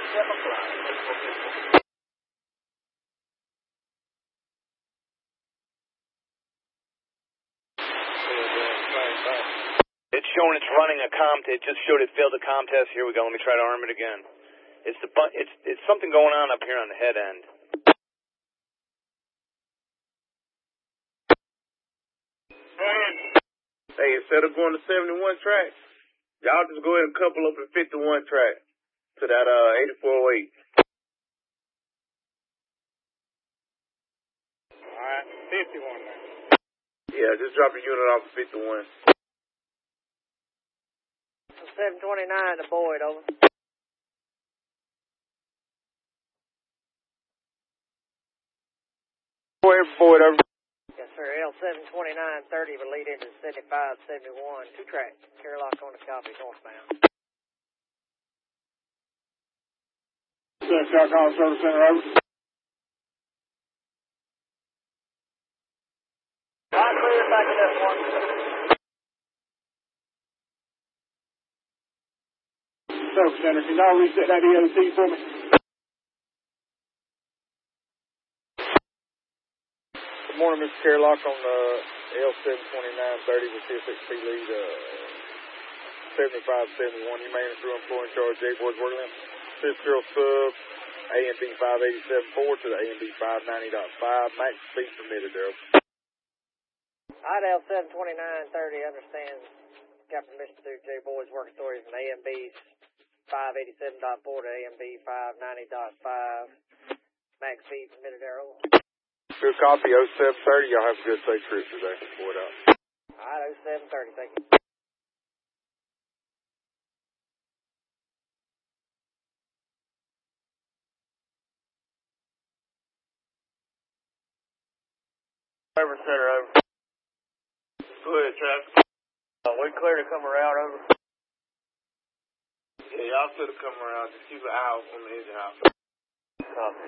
It's showing it's running a it just showed it failed a comm test. Here we go. Let me try to arm it again. It's something going on up here on the head end. Hey, instead of going to 71 track, y'all just go ahead and couple up at 51 track to that 8408. Alright, 51 then. Yeah, just drop your unit off at 51. 729 to Boyd, over. Boyd, over. Yes, sir. L72930 will lead into 7571. 2 track. Carlock on the copy, northbound. Shot call service center, over. Line clear, back to F1. Service center, can y'all reset that EOC for me? Good morning, Mr. Carlock on the L72930 with CSXP lead 7571. You man through employee in charge, J. Boyd's working in. Fifth girl sub, AMB 587.4 to the AMB 590.5. Max speed permitted there. Alright, L72930 understands got permission through J. Boyd's work authority from AMB 587.4 to AMB 590.5. Max speed permitted there, over. Good copy, 0730. Y'all have a good safe trip today. Boyd out. Alright, 0730, thank you. Service center, over. Go ahead, traffic. We clear to come around, over. Yeah, y'all should have come around. Just keep an eye out on the engine house. Copy.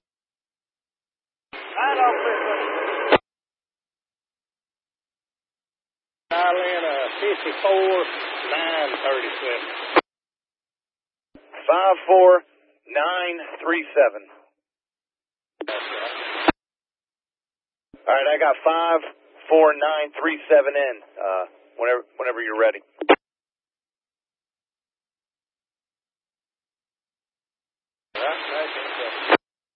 Alright, all clear, sir. Dial in 54937. 54937. All right, I got 54937 in. Whenever you're ready.